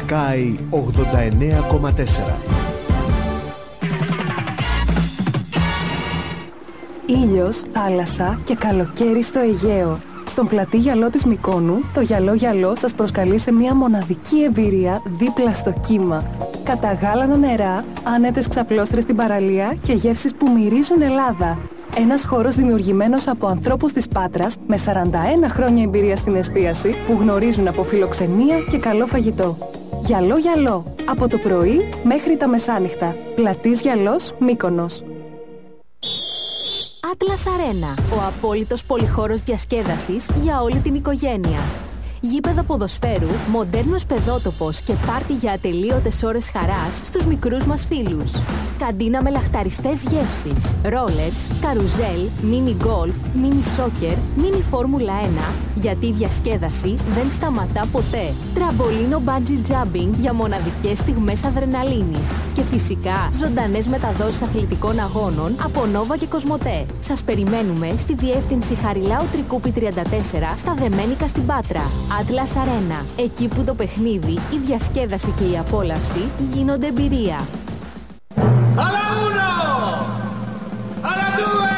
Sky 89,4. Ήλιος, θάλασσα και καλοκαίρι στο Αιγαίο. Στον πλατή γυαλό της Μυκόνου, το γυαλό σας προσκαλεί σε μια μοναδική εμπειρία δίπλα στο κύμα. Καταγάλανα νερά, άνετες ξαπλώστρες στην παραλία και γεύσεις που μυρίζουν Ελλάδα. Ένας χώρος δημιουργημένος από ανθρώπους της Πάτρας με 41 χρόνια εμπειρία στην εστίαση που γνωρίζουν από φιλοξενία και καλό φαγητό. Γυαλό, από το πρωί μέχρι τα μεσάνυχτα. Πλατής Γυαλός, Μύκονος. Atlas Arena, ο απόλυτος πολυχώρος διασκέδασης για όλη την οικογένεια. Γήπεδα ποδοσφαίρου, μοντέρνος παιδότοπος και πάρτι για ατελείωτες ώρες χαράς στους μικρούς μας φίλους. Καντίνα με λαχταριστές γεύσεις, ρόλερς, καρουζέλ, μίνι γκολφ, μίνι σόκερ, μίνι φόρμουλα 1, γιατί η διασκέδαση δεν σταματά ποτέ. Τραμπολίνο μπάντζι τζάμπινγκ για μοναδικές στιγμές αδρεναλίνης. Και φυσικά ζωντανές μεταδόσεις αθλητικών αγώνων από Νόβα και Κοσμοτέ. Σας περιμένουμε στη διεύθυνση Χαριλάου Τρικούπη 34 στα Δεμένικα στην Πάτρα. Atlas Arena, εκεί που το παιχνίδι, η διασκέδαση και η απόλαυση γίνονται εμπειρία. Alla uno! Alla due!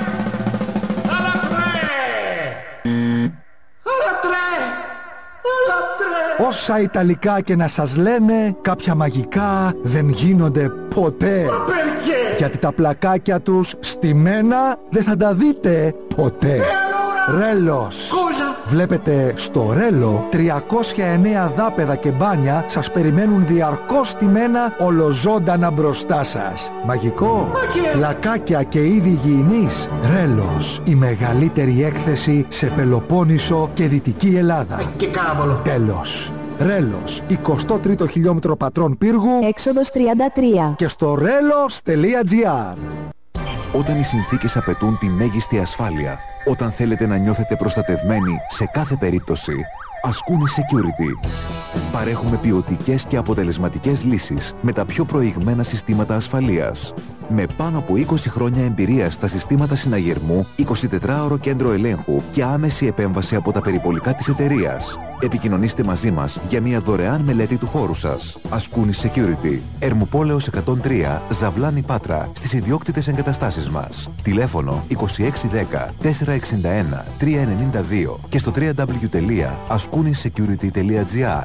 Alla tre! Alla tre! Alla tre! Όσα Ιταλικά και να σας λένε, κάποια μαγικά δεν γίνονται ποτέ. Perché? Γιατί τα πλακάκια τους στημένα δεν θα τα δείτε ποτέ. Ρέλος. Βλέπετε, στο Ρέλο 309 δάπεδα και μπάνια σας περιμένουν διαρκώς στημένα ολοζώντανα μπροστά σας. Μαγικό, πλακάκια και είδη υγιεινής. Ρέλος, η μεγαλύτερη έκθεση σε Πελοπόννησο και Δυτική Ελλάδα. Τέλος. Ρέλος, 23ο χιλιόμετρο πατρών πύργου, Έξοδος 33. και στο relos.gr. Όταν οι συνθήκες απαιτούν τη μέγιστη ασφάλεια, όταν θέλετε να νιώθετε προστατευμένοι σε κάθε περίπτωση, Ascuni Security. Παρέχουμε ποιοτικές και αποτελεσματικές λύσεις με τα πιο προηγμένα συστήματα ασφαλείας. Με πάνω από 20 χρόνια εμπειρία στα συστήματα συναγερμού, 24ωρο κέντρο ελέγχου και άμεση επέμβαση από τα περιπολικά της εταιρείας. Επικοινωνήστε μαζί μας για μια δωρεάν μελέτη του χώρου σας. Ascuni Security. Ερμοπόλεως 103, Ζαβλάνη Πάτρα, στις ιδιόκτητες εγκαταστάσεις μας. Τηλέφωνο 2610 461 392 και στο www.ascunisecurity.gr.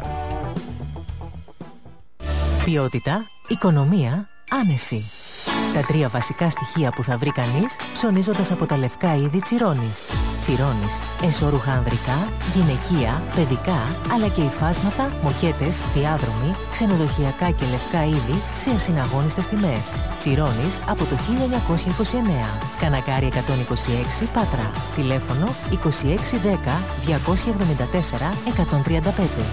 Ποιότητα, οικονομία, άνεση. Τα τρία βασικά στοιχεία που θα βρει κανείς ψωνίζοντας από τα λευκά είδη Τσιρόνης. Τσιρόνης, εσώρουχα ανδρικά, γυναικεία, παιδικά, αλλά και υφάσματα, μοκέτες, διάδρομοι, ξενοδοχειακά και λευκά είδη σε ασυναγώνιστες τιμές. Τσιρόνης από το 1929. Κανακάρι 126 Πάτρα. Τηλέφωνο 2610 274 135.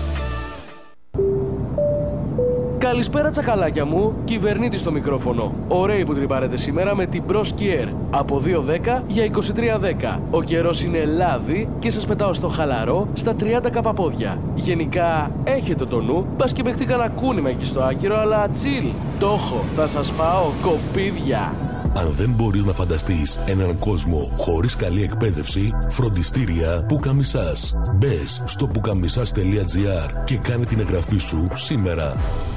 Καλησπέρα τσακαλάκια μου, κυβερνήτης στο μικρόφωνο. Ωραίοι που τρυπάρετε σήμερα με την Bros Kier. Από 2.10 για 23.10. Ο καιρός είναι λάδι και σας πετάω στο χαλαρό στα 30 καπαπόδια. Γενικά έχετε το νου, μπας και παιχτεί κανένα κούνημα εκεί στο άκυρο, αλλά τσιλ. Το έχω, θα σας πάω κοπίδια. Αν δεν μπορείς να φανταστείς έναν κόσμο χωρίς καλή εκπαίδευση, φροντιστήρια Πουκαμισάς. Μπες στο pukamisas.gr και κάνε την εγγραφή σου σήμερα.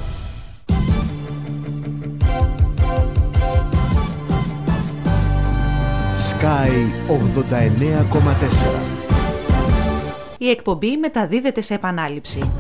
Sky 89,4. Η εκπομπή μεταδίδεται σε επανάληψη.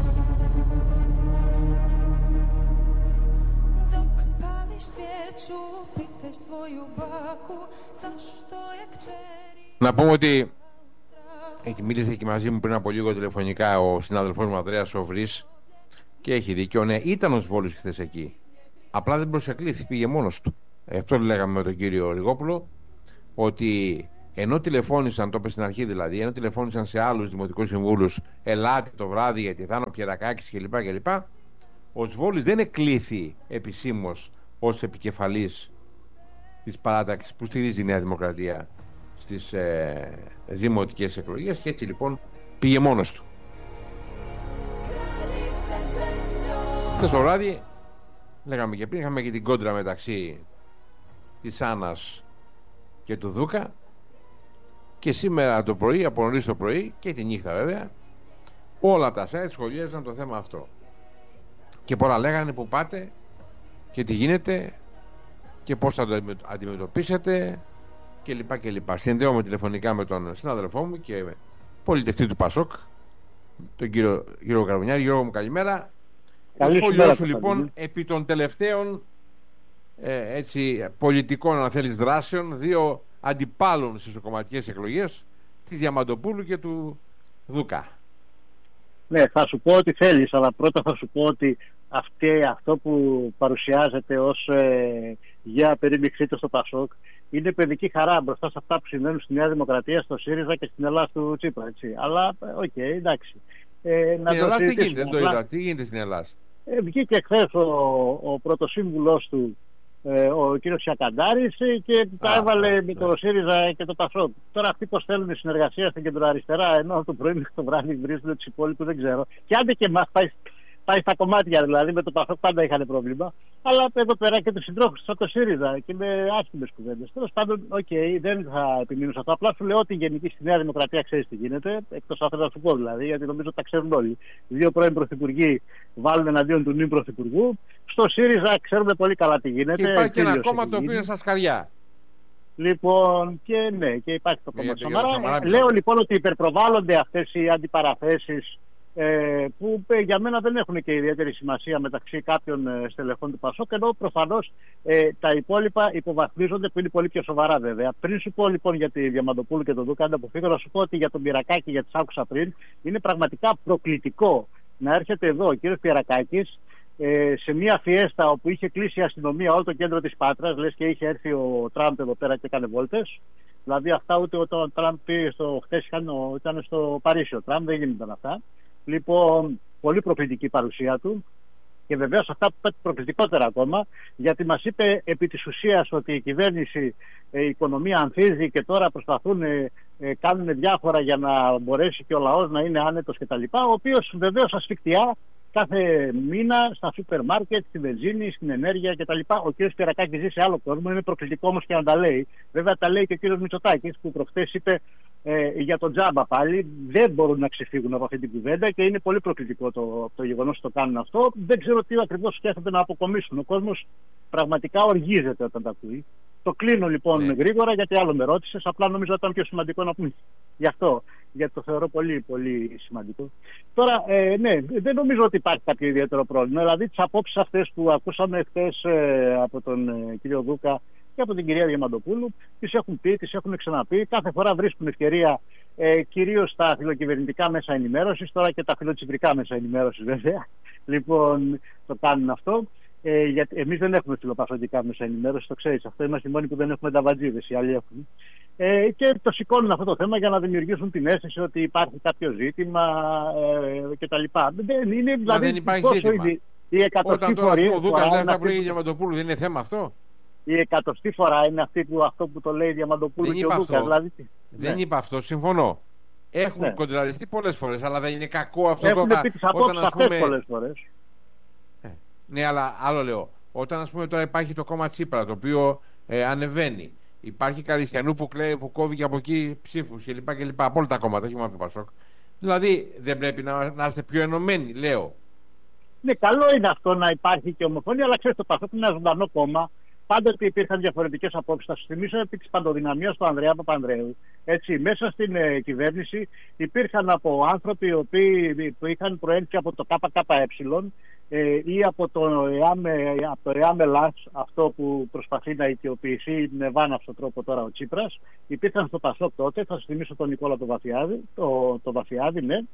Να πούμε ότι μίλησε και μαζί μου πριν από λίγο τηλεφωνικά ο συνάδελφός μου Ανδρέας Σοβρής και έχει δίκιο. Ναι, ήταν ο Σβόλης χθες εκεί. Απλά δεν προσεκλήθη, πήγε μόνος του. Αυτό λέγαμε με τον κύριο Ριγόπουλο, ότι ενώ τηλεφώνησαν, το είπε στην αρχή δηλαδή, ενώ τηλεφώνησαν σε άλλους δημοτικούς συμβούλους, ελάτε το βράδυ γιατί θα είναι ο Πιερακάκης κλπ. Ο Σβόλης δεν εκλήθη επισήμως ως επικεφαλής της παράταξης που στηρίζει η Νέα Δημοκρατία στις δημοτικές εκλογές και έτσι λοιπόν πήγε μόνος του. Χθες το βράδυ, λέγαμε και πριν, είχαμε και την κόντρα μεταξύ της Άννας και του Δούκα και σήμερα το πρωί, από νωρίς το πρωί και τη νύχτα βέβαια, όλα τα site σχολίαζαν το θέμα αυτό. Και πολλά λέγανε που πάτε και τι γίνεται και πώς θα το αντιμετωπίσετε κλπ. Συνδέομαι τηλεφωνικά με τον συνάδελφό μου και πολιτευτή του Πασόκ, τον κύριο Γιώργο Καρβουνιάρη. Γιώργο μου, καλημέρα. Το σχόλιο σου λοιπόν επί των τελευταίων πολιτικών, αν θέλεις, δράσεων δύο αντιπάλων στις κομματικές εκλογές, της Διαμαντοπούλου και του Δούκα. Ναι, θα σου πω ό,τι θέλεις, αλλά πρώτα θα σου πω ότι αυτό που παρουσιάζεται ως για περίμιξή του στο Πασόκ είναι παιδική χαρά μπροστά σε αυτά που συμβαίνουν στη Νέα Δημοκρατία, στο ΣΥΡΙΖΑ και στην Ελλάδα του Τσίπρα. Έτσι. Αλλά, εντάξει. Στην Ελλάδα τι γίνεται, δεν το είδα. Τι γίνεται στην Ελλάδα? Βγήκε χθες ο πρωτοσύμβουλος του, ο κύριος Σιακαντάρης, και τα έβαλε με το ΣΥΡΙΖΑ και το Πασόκ. Τώρα αυτοί πώς θέλουν τη συνεργασία στην κεντροαριστερά, ενώ το πρωί μέχρι το βράδυ βρίσκονται τους υπόλοιπους, δεν ξέρω. Και άντε και μας πάει στα κομμάτια, δηλαδή με το Πασόκ πάντα είχαν πρόβλημα. Αλλά εδώ πέρα και τους συντρόφους του από το ΣΥΡΙΖΑ και με άσχημες κουβέντες. Τέλος πάντων, δεν θα επιμείνω σε αυτό. Απλά σου λέω ότι γενική στη Νέα Δημοκρατία ξέρεις τι γίνεται. Εκτός αν θέλω να σου πω δηλαδή, γιατί νομίζω ότι τα ξέρουν όλοι. Δύο πρώην πρωθυπουργοί βάλουν εναντίον του νυν πρωθυπουργού. Στο ΣΥΡΙΖΑ ξέρουμε πολύ καλά τι γίνεται. Και υπάρχει και ένα κόμμα το οποίο είναι στα σκαριά. Λοιπόν, και ναι, και υπάρχει το κόμμα του Σαμαρά. Λέω λοιπόν ότι υπερπροβάλλονται αυτές οι αντιπαραθέσεις, που για μένα δεν έχουν και ιδιαίτερη σημασία μεταξύ κάποιων στελεχών του Πασόκ, ενώ προφανώς τα υπόλοιπα υποβαθμίζονται, που είναι πολύ πιο σοβαρά βέβαια. Πριν σου πω λοιπόν για τη Διαμαντοπούλου και τον Δούκα, αν αποφύγω, να σου πω ότι για τον Πυρακάκη, γιατί σ' άκουσα πριν, είναι πραγματικά προκλητικό να έρχεται εδώ ο κύριος Πυρακάκης σε μια φιέστα όπου είχε κλείσει η αστυνομία όλο το κέντρο της Πάτρας, λες και είχε έρθει ο Τραμπ εδώ πέρα και έκανε βόλτες. Δηλαδή αυτά ούτε όταν ο Τραμπ χθες ήταν στο Παρίσι ο Τραμπ, δεν γίνονταν αυτά. Λοιπόν, πολύ προκλητική παρουσία του, και βεβαίως αυτά που πέτει προκλητικότερα ακόμα, γιατί μας είπε επί της ουσίας ότι η κυβέρνηση, η οικονομία ανθίζει και τώρα προσπαθούν, κάνουν διάφορα για να μπορέσει και ο λαός να είναι άνετος κτλ. Ο οποίος βεβαίως ασφικτιά κάθε μήνα στα σούπερ μάρκετ, στη βενζίνη, στην ενέργεια κτλ. Ο κ. Πυρακάκης ζει σε άλλο κόσμο, είναι προκλητικό όμως και να τα λέει. Βέβαια τα λέει και ο κ. Μητσοτάκης, που προχθές είπε για τον τζάμπα πάλι. Δεν μπορούν να ξεφύγουν από αυτή την κουβέντα και είναι πολύ προκλητικό το γεγονός ότι το κάνουν αυτό. Δεν ξέρω τι ακριβώς σκέφτονται να αποκομίσουν. Ο κόσμος πραγματικά οργίζεται όταν τα ακούει. Το κλείνω λοιπόν γρήγορα, γιατί άλλο με ρώτησες. Απλά νομίζω ότι ήταν πιο σημαντικό να πούμε γι' αυτό, γιατί το θεωρώ πολύ πολύ σημαντικό. Τώρα, δεν νομίζω ότι υπάρχει κάποιο ιδιαίτερο πρόβλημα. Δηλαδή, τις απόψεις αυτές που ακούσαμε χθες από τον κύριο Δούκα και από την κυρία Διαμαντοπούλου, τις έχουν πει, τις έχουν ξαναπεί. Κάθε φορά βρίσκουν ευκαιρία, κυρίως στα φιλοκυβερνητικά μέσα ενημέρωσης, τώρα και τα φιλοτσιπρικά μέσα ενημέρωσης βέβαια. Λοιπόν, το κάνουν αυτό. Γιατί εμείς δεν έχουμε φιλοπασοντικά μέσα ενημέρωση, το ξέρεις αυτό. Είμαστε οι μόνοι που δεν έχουμε ταβατζίδες, οι άλλοι έχουν. Και το σηκώνουν αυτό το θέμα για να δημιουργήσουν την αίσθηση ότι υπάρχει κάποιο ζήτημα κτλ. Δεν υπάρχει ζήτημα. Όταν τώρα ο Δούκας λέει αυτά που λέει η Διαμαντοπούλου, δεν είναι θέμα αυτό? Η εκατοστή φορά είναι αυτό που το λέει η Διαμαντοπούλου και ο Δούκας. Δεν είπα αυτό, συμφωνώ. Έχουν κοντραριστεί πολλές φορές, αλλά δεν είναι κακό αυτό το πράγμα. Έχουν πει τις απόψεις αυτές πολλές φορές. Ναι, αλλά άλλο λέω. Όταν ας πούμε τώρα υπάρχει το κόμμα Τσίπρα, το οποίο ανεβαίνει, υπάρχει Καριστιανού που κόβει και από εκεί ψήφους κλπ. Από όλα τα κόμματα, όχι μόνο από το Πασόκ. Δηλαδή δεν πρέπει να είστε πιο ενωμένοι, λέω. Ναι, καλό είναι αυτό να υπάρχει και ομοφωνία, αλλά ξέρεις, το Πασόκ είναι ένα ζωντανό κόμμα. Πάντοτε υπήρχαν διαφορετικές απόψεις. Θα σου θυμίσω επί της παντοδυναμίας του Ανδρέα Παπανδρέου. Έτσι, μέσα στην κυβέρνηση υπήρχαν από άνθρωποι που είχαν προέλθει από το ΚΚΕ ή από το ΕΑΜΕΛΑΣ, αυτό που προσπαθεί να οικειοποιηθεί με βάναυσο τρόπο τώρα ο Τσίπρας. Υπήρχαν στο Πασόκ τότε, θα σου θυμίσω τον Νικόλα το Βαθιάδη, ναι.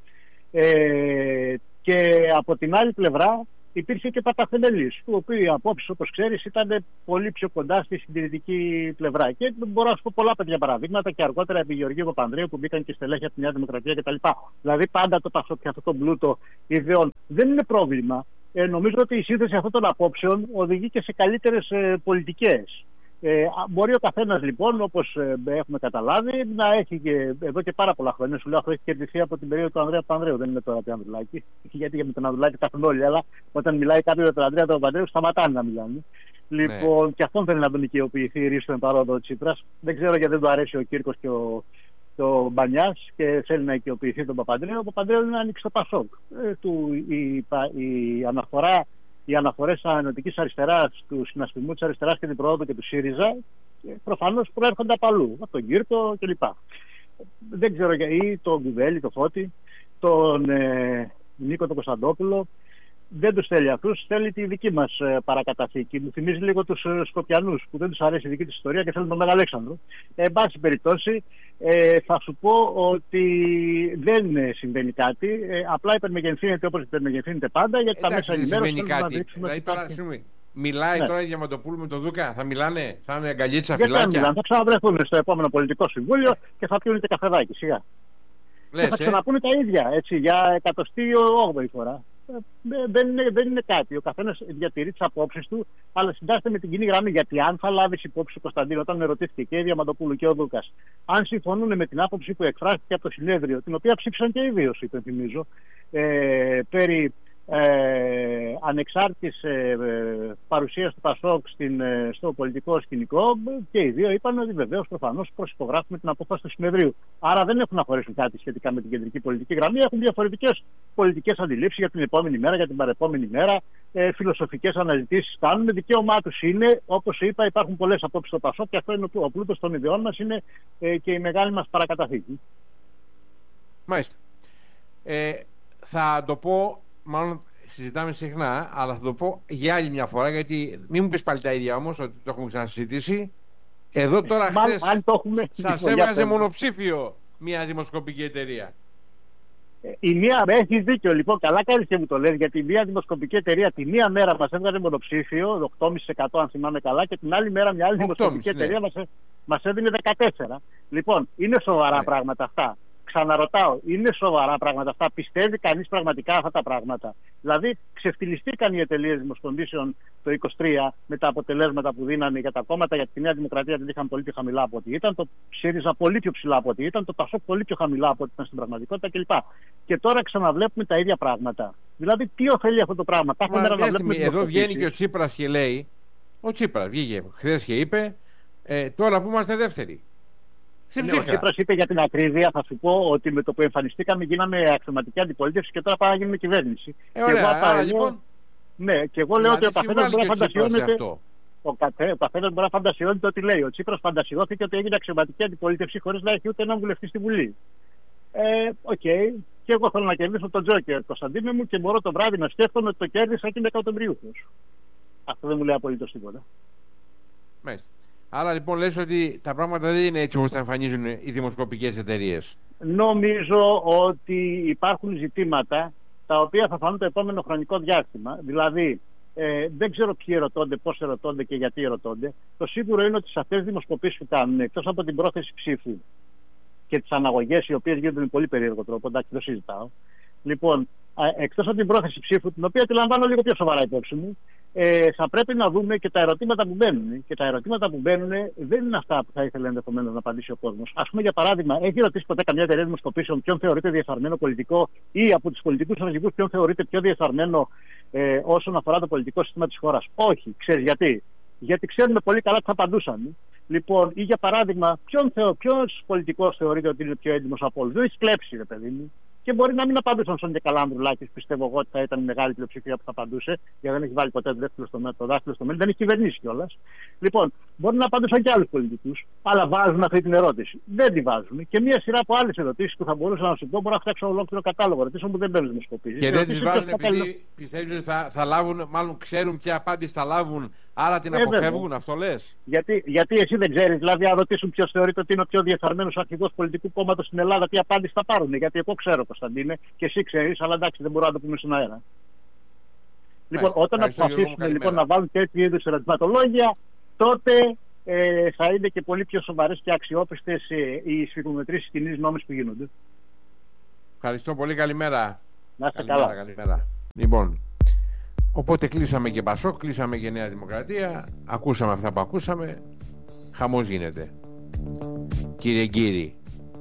Και από την άλλη πλευρά υπήρχε και Παπαθενελής, του οποίου οι απόψεις, όπως ξέρεις, ήταν πολύ πιο κοντά στη συντηρητική πλευρά. Και μπορώ να σου πω πολλά τέτοια παραδείγματα και αργότερα επί Γεωργίου Παπανδρέου, που μπήκαν και στελέχη από τη Νέα Δημοκρατία κτλ. Δηλαδή πάντα το Πασόκ και αυτό το πλούτο ιδεών δεν είναι πρόβλημα. Νομίζω ότι η σύνθεση αυτών των απόψεων οδηγεί και σε καλύτερες πολιτικές. Μπορεί ο καθένας λοιπόν, όπως έχουμε καταλάβει, να έχει και εδώ και πάρα πολλά χρόνια. Σου λέω, αυτό έχει κερδιθεί από την περίοδο του Ανδρέα Παπανδρέου, δεν είναι τώρα του Ανδρουλάκη. Γιατί για τον Ανδρουλάκη τα έχουν όλοι, αλλά όταν μιλάει κάποιος για τον Ανδρέα Παπανδρέου, σταματάνε να μιλάνε. Λοιπόν, και αυτόν θέλει να τον οικειοποιηθεί ρίστον παρόδο ο Τσίπρας. Δεν ξέρω γιατί δεν του αρέσει ο Κύρκος και ο Μπανιάς και θέλει να οικειοποιηθεί τον Παπανδρέου. Ο Παπανδρέου είναι να ανοίξει το Πασόκ. Η αναφορά οι αναφορές ανωτικής αριστεράς, του συνασπισμού της αριστεράς και την προόδου και του ΣΥΡΙΖΑ, προφανώς προέρχονται από αλλού, από τον Κύρκο κλπ. Δεν ξέρω γιατί τον Κουβέλη, τον Φώτη, τον Νίκο τον Κωνσταντόπουλο. Δεν τους θέλει αυτούς, θέλει τη δική μας παρακαταθήκη. Μου θυμίζει λίγο τους Σκοπιανούς που δεν τους αρέσει η δική της ιστορία και θέλουν τον Μεγαλέξανδρο. Εν πάση περιπτώσει, θα σου πω ότι δεν συμβαίνει κάτι. Απλά υπερμεγενθύνεται όπως υπερμεγενθύνεται πάντα, γιατί τα μέσα ενημέρωσης θέλουν να δείξουμε. Δηλαδή, τώρα, μιλάει τώρα η Διαμαντοπούλου με τον Δούκα, θα μιλάνε, θα είναι αγκαλίτσα, φυλάκια. φυλάκια. Μιλάνε, θα ξαναβρεθούν στο επόμενο πολιτικό συμβούλιο και θα πιούν και καφεδάκι, σιγά. Λες, και θα ξαναπούνε τα ίδια, έτσι, για 108η φορά. Δεν είναι κάτι. Ο καθένας διατηρεί τις απόψεις του, αλλά συντάσσεται με την κοινή γραμμή. Γιατί αν θα λάβεις υπόψη του Κωνσταντίνο, όταν ερωτήθηκε και η Διαμαντοπούλου και ο Δούκας, αν συμφωνούν με την άποψη που εκφράστηκε από το συνέδριο, την οποία ψήφισαν και οι δύο, υπενθυμίζω, περί ανεξάρτητης παρουσίας του ΠΑΣΟΚ στο πολιτικό σκηνικό, και οι δύο είπαν ότι βεβαίως προφανώς προσυπογράφουμε την απόφαση του συνεδρίου. Άρα δεν έχουν να χωρίσουν κάτι σχετικά με την κεντρική πολιτική γραμμή, έχουν διαφορετικές πολιτικές αντιλήψεις για την επόμενη μέρα, για την παρεπόμενη μέρα, φιλοσοφικές αναζητήσεις κάνουν. Δικαίωμά τους είναι, όπως είπα, υπάρχουν πολλές απόψεις στο ΠΑΣΟΚ και αυτό είναι ο πλούτος των ιδεών μας, είναι και η μεγάλη μας παρακαταθήκη. Μάλιστα. Θα το πω. Μάλλον συζητάμε συχνά, αλλά θα το πω για άλλη μια φορά, γιατί μην μου πεις πάλι τα ίδια όμως, ότι το έχουμε ξανασυζητήσει. Εδώ τώρα χθες σας έβγαζε μονοψήφιο μια δημοσκοπική εταιρεία. Η μία, έχεις δίκιο λοιπόν, καλά κάνεις και μου το λες, γιατί μια δημοσκοπική εταιρεία τη μία μέρα μας έβγαζε μονοψήφιο, 8,5% αν θυμάμαι καλά, και την άλλη μέρα μια άλλη δημοσκοπική εταιρεία μας έδινε 14%. Λοιπόν, είναι σοβαρά πράγματα αυτά. Ξαναρωτάω, είναι σοβαρά πράγματα αυτά? Πιστεύει κανείς πραγματικά αυτά τα πράγματα? Δηλαδή, ξεφτυλιστήκαν οι εταιρείες δημοσκοπήσεων το 2023 με τα αποτελέσματα που δίνανε για τα κόμματα, για τη Νέα Δημοκρατία την είχαν πολύ πιο χαμηλά από ό,τι ήταν, το ΣΥΡΙΖΑ πολύ πιο ψηλά από ό,τι ήταν, το ΠΑΣΟΚ πολύ πιο χαμηλά από ό,τι ήταν στην πραγματικότητα κλπ. Και τώρα ξαναβλέπουμε τα ίδια πράγματα. Δηλαδή, τι ωφελεί αυτό το πράγμα? Εδώ βγαίνει και ο Τσίπρας και λέει, ο Τσίπρας βγήκε χθες και είπε, τώρα που είμαστε δεύτεροι. Ο Τσίπρας είπε, για την ακρίβεια, θα σου πω ότι με το που εμφανιστήκαμε γίναμε αξιωματική αντιπολίτευση και τώρα πάμε να γίνουμε κυβέρνηση. Λοιπόν, ναι, και εγώ λέω ότι ο καθένας μπορεί να φαντασιώνεται. Ο καθένας μπορεί να φαντασιώνεται ό,τι λέει. Ο Τσίπρας φαντασιώθηκε ότι έγινε αξιωματική αντιπολίτευση χωρίς να έχει ούτε έναν βουλευτή στη Βουλή. Οκ. Και εγώ θέλω να κερδίσω τον Τζόκερ, Κωνσταντίνο μου, και μπορώ το βράδυ να σκέφτομαι ότι το κέρδισα και είναι εκατομμυριούχος. Αυτό δεν μου λέει απολύτως τίποτα. Μάλιστα. Άρα λοιπόν λες ότι τα πράγματα δεν είναι έτσι όπως τα εμφανίζουν οι δημοσκοπικές εταιρείες. Νομίζω ότι υπάρχουν ζητήματα τα οποία θα φανούν το επόμενο χρονικό διάστημα. Δηλαδή, δεν ξέρω ποιοι ερωτώνται, πώς ερωτώνται και γιατί ερωτώνται. Το σίγουρο είναι ότι σε αυτές τις δημοσκοπήσεις που κάνουν, εκτός από την πρόθεση ψήφου και τις αναγωγές, οι οποίες γίνονται με πολύ περίεργο τρόπο, εντάξει, το συζητάω. Λοιπόν, εκτός από την πρόθεση ψήφου, την οποία τη λαμβάνω λίγο πιο σοβαρά υπόψη μου, θα πρέπει να δούμε και τα ερωτήματα που μπαίνουν. Και τα ερωτήματα που μπαίνουν δεν είναι αυτά που θα ήθελε ενδεχομένως να απαντήσει ο κόσμος. Ας πούμε, για παράδειγμα, έχει ρωτήσει ποτέ καμιά εταιρεία δημοσκοπήσεων ποιον θεωρείται διεφθαρμένο πολιτικό, ή από τους πολιτικούς αρχηγούς ποιον θεωρείται πιο διεφθαρμένο όσον αφορά το πολιτικό σύστημα της χώρας? Όχι. Ξέρεις γιατί? Γιατί ξέρουμε πολύ καλά τι θα απαντούσαν. Λοιπόν, ή για παράδειγμα, ποιος πολιτικός θεωρείται ότι είναι πιο έντιμος από όλους? Δεν έχει κλέψει, ρε παιδί μου. Και μπορεί να μην απαντούσαν στον και Ανδρουλάκης, πιστεύω εγώ ότι θα ήταν μεγάλη πλειοψηφία που θα απαντούσε, γιατί δεν έχει βάλει ποτέ το δάχτυλο στο μέλλον, δεν έχει κυβερνήσει κιόλας. Λοιπόν, μπορεί να απαντούσαν και άλλους πολιτικούς, αλλά βάζουν αυτή την ερώτηση? Δεν τη βάζουν. Και μία σειρά από άλλες ερωτήσεις που θα μπορούσα να σου πω, μπορώ να φτιάξω ολόκληρο κατάλογο ερωτήσεων που δεν παίρνουν δημοσκοπήσεις. Και δεν τις βάζουν επειδή πιστεύουν ότι θα λάβουν, μάλλον ξέρουν ποια απάντηση θα λάβουν, άρα την αποφεύγουν, αυτό λες? Γιατί εσύ δεν ξέρεις, δηλαδή, αν ρωτήσουν ποιος θεωρείται ότι είναι ο πιο διεφθαρμένος αρχηγός πολιτικού κόμματος στην Ελλάδα, τι απάντηση θα πάρουν? Γιατί εγώ ξέρω, Κωνσταντίνε, και εσύ ξέρεις, αλλά εντάξει, δεν μπορούμε να το πούμε στον αέρα. Λοιπόν, όταν αποφασίσουν να βάλουν τέτοιου είδους ερωτηματολόγια, τότε θα είναι και πολύ πιο σοβαρές και αξιόπιστες οι σφιγμομετρήσεις κοινής νόμης που γίνονται. Ευχαριστώ πολύ, καλημέρα. Να είστε καλά. Καλημέρα. Λοιπόν, οπότε κλείσαμε και ΠΑΣΟΚ, κλείσαμε και Νέα Δημοκρατία, ακούσαμε αυτά που ακούσαμε, χαμός γίνεται. Κύριε Γκύρη,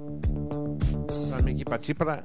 πάμε εκεί Πατσίπρα.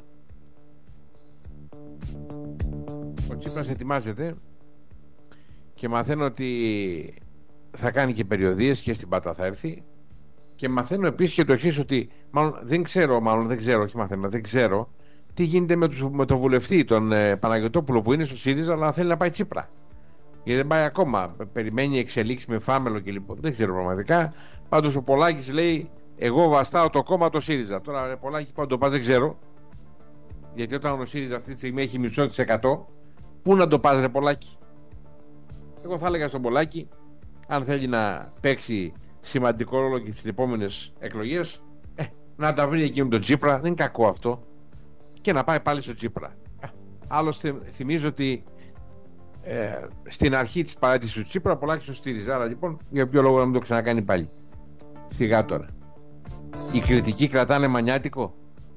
Ο Τσίπρας ετοιμάζεται και μαθαίνω ότι θα κάνει και περιοδίες και στην Πάτα θα έρθει, και μαθαίνω επίσης και το εξής, ότι δεν ξέρω τι γίνεται με τον βουλευτή τον Παναγιωτόπουλο που είναι στο ΣΥΡΙΖΑ αλλά θέλει να πάει Τσίπρα. Γιατί δεν πάει ακόμα. Περιμένει εξελίξει με Φάμελο και λοιπόν. Δεν ξέρω πραγματικά. Πάντως ο Πολάκης λέει: εγώ βαστάω το κόμμα το ΣΥΡΙΖΑ. Τώρα ρε Πολάκη, πάντα το πας δεν ξέρω. Γιατί όταν ο ΣΥΡΙΖΑ αυτή τη στιγμή έχει μισό της 100, πού να το πας ρε Πολάκη? Εγώ θα έλεγα στον Πολάκη, αν θέλει να παίξει σημαντικό ρόλο και στις επόμενες εκλογές, να τα βρει εκείνο τον Τσίπρα. Δεν είναι κακό αυτό. Και να πάει πάλι στο Τσίπρα. Άλλωστε θυμίζω ότι στην αρχή της παράτησης του Τσίπρα Πολάκης το στήριζε. Άρα λοιπόν για ποιο λόγο να μην το ξανακάνει πάλι? Σιγά τώρα. Οι κριτικοί κρατάνε μανιάτικο.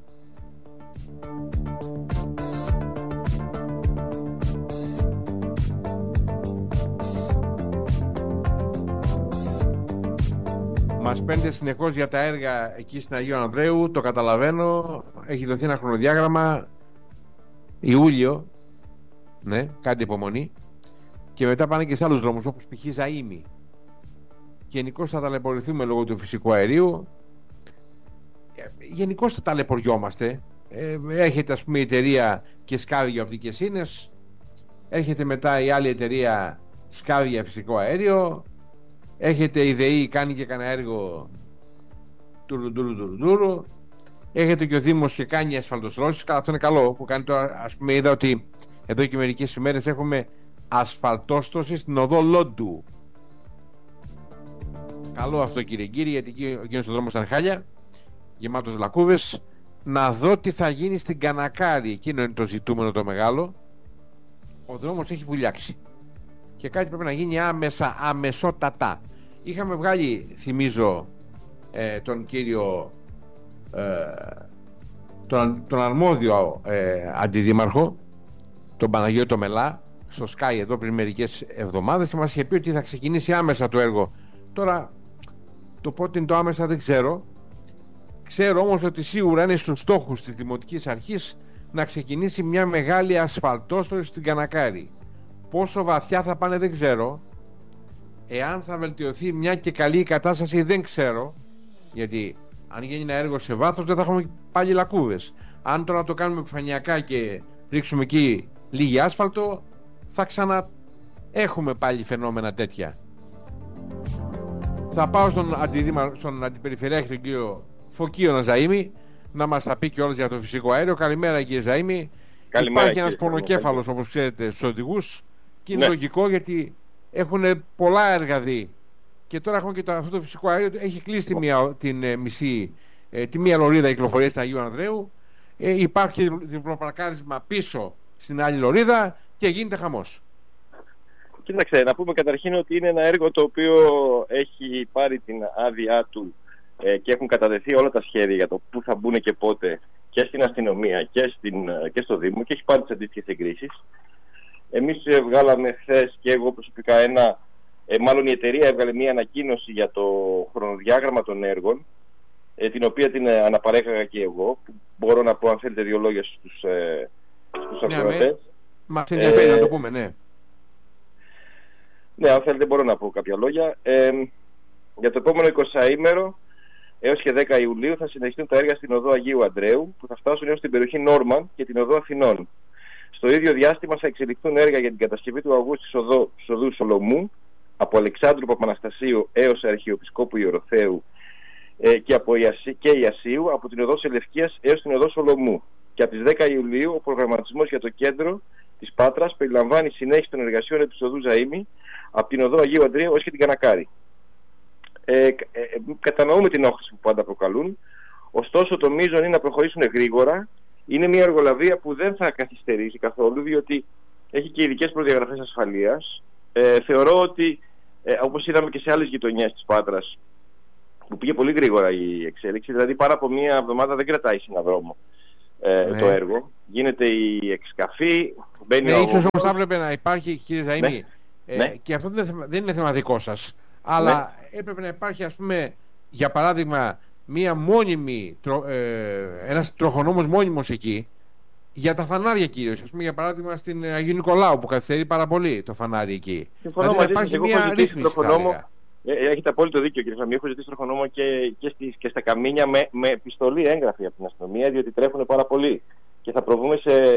Μας παίρνετε συνεχώς για τα έργα εκεί στην Αγίου Ανδρέου. Το καταλαβαίνω. Έχει δοθεί ένα χρονοδιάγραμμα. Ιούλιο. Ναι, κάντε υπομονή. Και μετά πάνε και σε άλλους δρόμους, όπως π.χ. Ζαΐμι. Γενικώς θα ταλαιπωρηθούμε λόγω του φυσικού αερίου. Γενικώς θα ταλαιπωριόμαστε. Έρχεται ας πούμε η εταιρεία και σκάβει για οπτικές ίνες. Έρχεται μετά η άλλη εταιρεία, σκάβει για φυσικό αέριο. Έρχεται η ΔΕΗ, κάνει και κανένα έργο τουρου. Έρχεται και ο Δήμος και κάνει ασφαλτοστρώσεις. Αυτό είναι καλό που κάνει τώρα. Ας πούμε είδα ότι εδώ και μερικές ημέρες έχουμε ασφαλτόστρωση στην οδό Λόντου. Καλό αυτό κύριε, γιατί εκείνος ο δρόμος ήταν χάλια, γεμάτος λακκούβες. Να δω τι θα γίνει στην Κανακάρη. Εκείνο είναι το ζητούμενο το μεγάλο. Ο δρόμος έχει βουλιάξει και κάτι πρέπει να γίνει άμεσα, αμεσότατα. Είχαμε βγάλει, θυμίζω, τον κύριο τον αρμόδιο αντιδήμαρχο, τον Παναγιώτο Μελά, στο Sky εδώ πριν μερικές εβδομάδες, και μας είχε πει ότι θα ξεκινήσει άμεσα το έργο. Τώρα το πότε είναι το άμεσα δεν ξέρω. Ξέρω όμως ότι σίγουρα είναι στους στόχους της Δημοτικής Αρχής να ξεκινήσει μια μεγάλη ασφαλτόστρωση στην Κανακάρη. Πόσο βαθιά θα πάνε δεν ξέρω. Εάν θα βελτιωθεί μια και καλή κατάσταση δεν ξέρω. Γιατί αν γίνει ένα έργο σε βάθος δεν θα έχουμε πάλι λακκούβες. Αν τώρα το κάνουμε επιφανειακά και ρίξουμε εκεί λίγη άσφαλτο, θα έχουμε πάλι φαινόμενα τέτοια. Θα πάω στον αντιπεριφερειάρχη, τον κύριο Φωκίωνα Ζαΐμη, να μας τα πει κιόλας για το φυσικό αέριο. Καλημέρα κύριε Ζαΐμη. Υπάρχει ένας πονοκέφαλος όπως ξέρετε στους οδηγούς και είναι λογικό γιατί έχουν πολλά έργα δει. Και τώρα έχουμε και αυτό το φυσικό αέριο. Έχει κλείσει τη μία λωρίδα κυκλοφορίας στην Αγίου Ανδρέου. Υπάρχει διπλοπαρκάρισμα πίσω στην άλλη λωρίδα και γίνεται χαμός. Κοίταξε, να πούμε καταρχήν ότι είναι ένα έργο το οποίο έχει πάρει την άδειά του και έχουν κατατεθεί όλα τα σχέδια για το πού θα μπουν και πότε και στην αστυνομία και στο Δήμο και έχει πάρει τις αντίστοιχες εγκρίσεις. Εμείς βγάλαμε χθες και εγώ προσωπικά μάλλον η εταιρεία έβγαλε μια ανακοίνωση για το χρονοδιάγραμμα των έργων, την οποία την αναπαρέχαγα και εγώ, που μπορώ να πω αν θέλετε δύο λόγια στους ακροατές. Μας ενδιαφέρει να το πούμε, ναι. Ναι, αν θέλετε μπορώ να πω κάποια λόγια. Για το επόμενο 20ήμερο έως και 10 Ιουλίου θα συνεχιστούν τα έργα στην οδό Αγίου Ανδρέου, που θα φτάσουν έως την περιοχή Νόρμαν και την οδό Αθηνών. Στο ίδιο διάστημα θα εξελιχθούν έργα για την κατασκευή του αγού της οδού Σολομού, από Αλεξάνδρου Παπαναστασίου έως Αρχιεπισκόπου Ιεροθέου και Ιασίου, από την οδό Σελευκίας έως την οδό Σολομού. Και από τις 10 Ιουλίου ο προγραμματισμός για το κέντρο της Πάτρας περιλαμβάνει συνέχιση των εργασιών επί της οδού Ζαΐμη, από την οδό Αγίου Ανδρέου έως και την Κανακάρη. Κατανοούμε την όχθηση που πάντα προκαλούν, ωστόσο το μείζον είναι να προχωρήσουν γρήγορα. Είναι μια εργολαβία που δεν θα καθυστερήσει καθόλου, διότι έχει και ειδικές προδιαγραφές ασφαλείας. Θεωρώ ότι, όπως είδαμε και σε άλλες γειτονιές της Πάτρας, που πήγε πολύ γρήγορα η εξέλιξη, δηλαδή πάρα από μια εβδομάδα δεν κρατάει σε ένα δρόμο το έργο. Γίνεται η εξκαφή, μπαίνει ο... ίσως όμως θα έπρεπε να υπάρχει, κύριε Ζαΐμη, και αυτό δεν είναι θέμα δικό σας, αλλά έπρεπε να υπάρχει, ας πούμε, για παράδειγμα, μία μόνιμη, ένας τροχονόμος μόνιμος εκεί, για τα φανάρια κυρίως, ας πούμε, για παράδειγμα στην Αγίου Νικολάου που καθυστερεί πάρα πολύ το φανάρι εκεί. Δηλαδή να υπάρχει μια ρύθμιση, θα έλεγα. Έχετε απόλυτο δίκιο κύριε Σαμί, έχω ζητήσει τροχονόμο και στα Καμίνια με επιστολή έγγραφη από την αστυνομία, διότι τρέχουν πάρα πολύ και θα προβούμε σε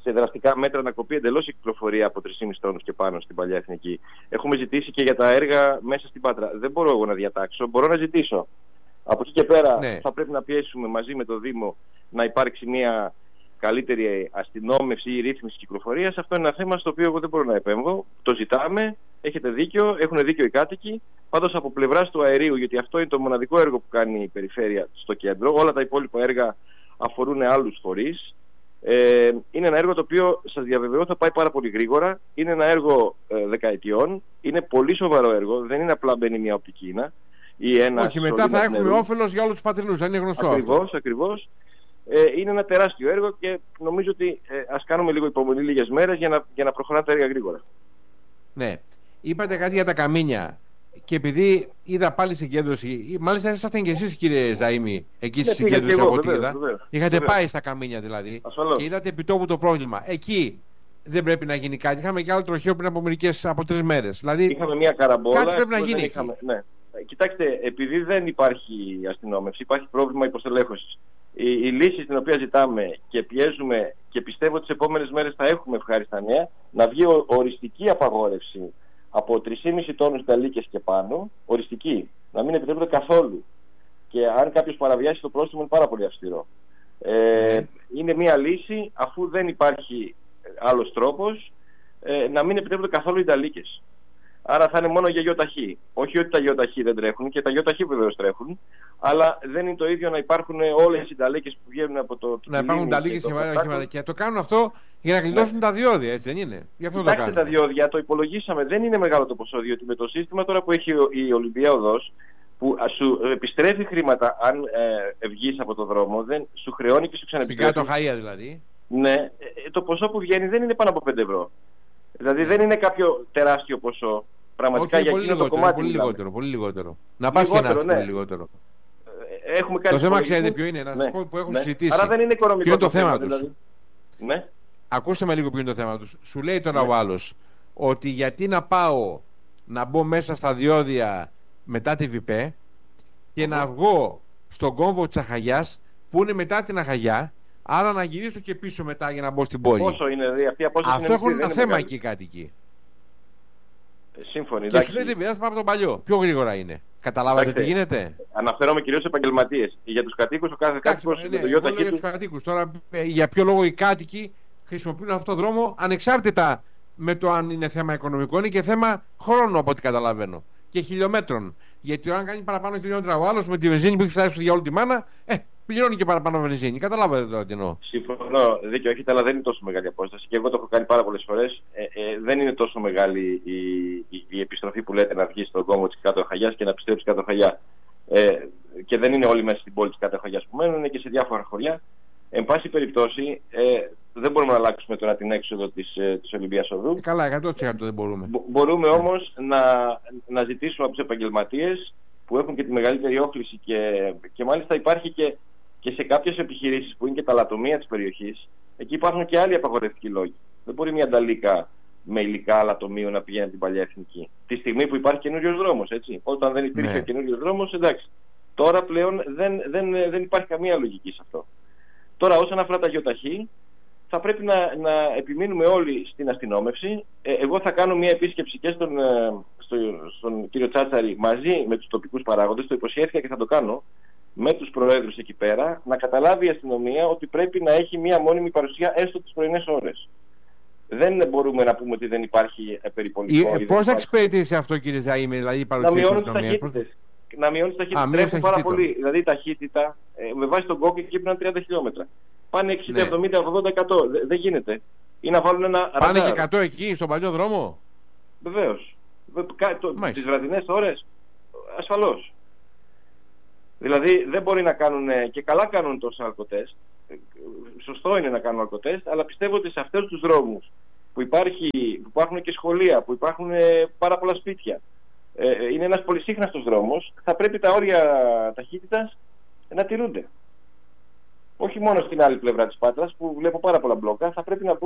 σε δραστικά μέτρα να κοπεί εντελώς η κυκλοφορία από 3,5 τόνους και πάνω στην παλιά εθνική. Έχουμε ζητήσει και για τα έργα μέσα στην Πάτρα. Δεν μπορώ εγώ να διατάξω, μπορώ να ζητήσω. Από εκεί και πέρα θα πρέπει να πιέσουμε μαζί με το Δήμο να υπάρξει μια καλύτερη αστυνόμευση ή ρύθμιση κυκλοφορίας. Αυτό είναι ένα θέμα στο οποίο εγώ δεν μπορώ να επέμβω. Το ζητάμε, έχετε δίκιο, έχουν δίκιο οι κάτοικοι. Πάντως από πλευράς του αερίου, γιατί αυτό είναι το μοναδικό έργο που κάνει η περιφέρεια στο κέντρο, όλα τα υπόλοιπα έργα αφορούν άλλους φορείς. Είναι ένα έργο το οποίο, σας διαβεβαιώ, θα πάει πάρα πολύ γρήγορα. Είναι ένα έργο δεκαετιών. Είναι πολύ σοβαρό έργο. Δεν είναι απλά μπαίνει μια οπτικίνα ή ένα. Όχι, μετά θα έχουμε όφελος για όλους τους πατρινούς. Δεν είναι γνωστό. Ακριβώς. Είναι ένα τεράστιο έργο και νομίζω ότι ας κάνουμε λίγο υπομονή λίγες μέρες για να προχωράνε τα έργα γρήγορα. Ναι. Είπατε κάτι για τα καμίνια. Και επειδή είδα πάλι συγκέντρωση, μάλιστα ήσασταν και εσείς, κύριε Ζαΐμη, εκεί στη συγκέντρωση από ό,τι είδα. Είχατε πάει στα καμίνια δηλαδή. Ασφαλώς. Και είδατε επιτόπου το πρόβλημα. Εκεί δεν πρέπει να γίνει κάτι. Είχαμε και άλλο τροχαίο πριν από 3 μέρες. Δηλαδή, είχαμε μια καραμπόλα. Κάτι πρέπει να γίνει. Ναι. Κοιτάξτε, επειδή δεν υπάρχει αστυνόμευση, υπάρχει πρόβλημα υποστελέχωσης. Η λύση στην οποία ζητάμε και πιέζουμε και πιστεύω ότι τις επόμενες μέρες θα έχουμε ευχάριστα νέα, να βγει οριστική απαγόρευση από 3,5 τόνους νταλίκες και πάνω, οριστική, να μην επιτρέπεται καθόλου. Και αν κάποιος παραβιάσει το πρόστιμο είναι πάρα πολύ αυστηρό. Είναι μια λύση, αφού δεν υπάρχει άλλος τρόπος, να μην επιτρέπεται καθόλου οι νταλίκες. Άρα θα είναι μόνο για γιοταχή. Όχι ότι τα γιοταχή δεν τρέχουν, και τα γιοταχή βεβαίως τρέχουν, αλλά δεν είναι το ίδιο να υπάρχουν όλες οι νταλίκες που βγαίνουν από το. Να υπάρχουν νταλίκες και οχήματα. Και το κάνουν αυτό για να γλιτώσουν τα διόδια, έτσι δεν είναι? Γι' αυτό κοιτάξτε, τα διόδια το υπολογίσαμε. Δεν είναι μεγάλο το ποσό, διότι με το σύστημα τώρα που έχει η Ολυμπία Οδός, που σου επιστρέφει χρήματα αν βγεις από το δρόμο, δεν σου χρεώνει και σου ξανεπιστρέφει. Στην κάτω Χαΐα δηλαδή. Ναι, το ποσό που βγαίνει δεν είναι πάνω από 5 ευρώ. Δηλαδή δεν είναι κάποιο τεράστιο ποσό. Πραγματικά για εκείνο το κομμάτι. Πολύ λιγότερο. Να πας και να πούμε λιγότερο. Έχουμε κάνει το θέμα ξέρετε ποιο είναι, να σας πω που έχουν συζητήσει. Άρα δεν είναι οικονομικό. Ποιο είναι το θέμα τους. Δηλαδή. Ναι. Ακούστε με λίγο ποιο είναι το θέμα τους. Σου λέει τώρα ο άλλος ότι γιατί να πάω να μπω μέσα στα διόδια μετά τη ΒΙΠΕ και να βγω στον κόμβο της Αχαγιάς που είναι μετά την Αχαγιά, άρα να γυρίσω και πίσω μετά για να μπω στην πόλη. Πόσο είναι, αυτή απόσταση. Αυτό έχουν ένα θέμα εκεί οι κάτοικοι. Σύμφωνοι. Και σου λέει την πειράζει, πάμε από τον παλιό. Πιο γρήγορα είναι. Καταλάβατε τι γίνεται? Αναφέρομαι κυρίως σε επαγγελματίες. Για τους κατοίκους, ο κάθε κάτοικος για τους κατοίκους. Τώρα, για ποιο λόγο οι κάτοικοι χρησιμοποιούν αυτόν τον δρόμο, ανεξάρτητα με το αν είναι θέμα οικονομικό, είναι και θέμα χρόνου από ό,τι καταλαβαίνω. Και χιλιόμετρων. Γιατί αν κάνει παραπάνω χιλιόμετρα ο άλλος με τη βενζίνη που έχει φτάσει για όλη τη μάνα, πληρώνει και παραπάνω βενζίνη. Καταλάβατε τώρα τι εννοώ? Συμφωνώ, δίκιο έχετε, αλλά δεν είναι τόσο μεγάλη απόσταση. Και εγώ το έχω κάνει πάρα πολλές φορές. Δεν είναι τόσο μεγάλη η επιστροφή που λέτε να βγει στον κόμβο της Κάτω Αχαγιάς και να επιστρέψει Κάτω Αχαγιά. Και δεν είναι όλοι μέσα στην πόλη της Κάτω Αχαγιάς που μένουν, είναι και σε διάφορα χωριά. Εν πάση περιπτώσει, δεν μπορούμε να αλλάξουμε τώρα την έξοδο της Ολυμπίας Οδού. Καλά, 100% δεν μπορούμε. Μπορούμε όμως να ζητήσουμε από τους επαγγελματίες που έχουν και τη μεγαλύτερη όχληση και μάλιστα υπάρχει και σε κάποιες επιχειρήσεις που είναι και τα λατομεία της περιοχής, εκεί υπάρχουν και άλλοι απαγορευτικοί λόγοι. Δεν μπορεί μια νταλίκα με υλικά λατομείου να πηγαίνει από την παλιά εθνική. Τη στιγμή που υπάρχει καινούριος δρόμος, έτσι. Όταν δεν υπήρχε καινούριος δρόμος, εντάξει. Τώρα πλέον δεν υπάρχει καμία λογική σε αυτό. Τώρα, όσον αφορά τα γιοταχή, θα πρέπει να επιμείνουμε όλοι στην αστυνόμευση. Εγώ θα κάνω μια επίσκεψη και στον κύριο Τσάτσαρη μαζί με τους τοπικούς παράγοντες. Το υποσχέθηκα και θα το κάνω με τους προέδρους εκεί πέρα, να καταλάβει η αστυνομία ότι πρέπει να έχει μια μόνιμη παρουσία έστω τις πρωινές ώρες. Δεν μπορούμε να πούμε ότι δεν υπάρχει περιπολικό. Πώς θα εξυπηρετήσει αυτό, κύριε Ζαΐμη, δηλαδή η παρουσία της αστυνομίας? Να μειώνει τα ταχύτητα. Τρέχουν πάρα πολύ. Δηλαδή η ταχύτητα με βάση τον κόκκι εκεί πρέπει να είναι 30 χιλιόμετρα. Πάνε 60, 70, 80, 100. Δεν γίνεται. Ή να βάλουν ένα ραντάρ. Πάνε και 100 εκεί στον παλιό δρόμο. Βεβαίως. Τις βραδινές ώρες ασφαλώς. Δηλαδή δεν μπορεί να κάνουν, και καλά κάνουν τόσα αλκοτέστ. Σωστό είναι να κάνουν αλκοτέστ, αλλά πιστεύω ότι σε αυτούς τους δρόμους που υπάρχουν και σχολεία, που υπάρχουν πάρα πολλά σπίτια, είναι ένας πολυσύχναστος δρόμος, θα πρέπει τα όρια ταχύτητας να τηρούνται. Όχι μόνο στην άλλη πλευρά της Πάτρας που βλέπω πάρα πολλά μπλόκα, θα πρέπει να